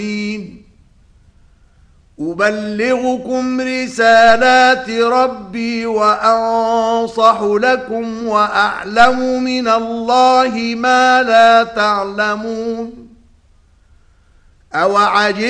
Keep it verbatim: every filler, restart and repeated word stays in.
أبلغكم رسالات ربي وأنصح لكم وأعلم من الله ما لا تعلمون. أوعجبتم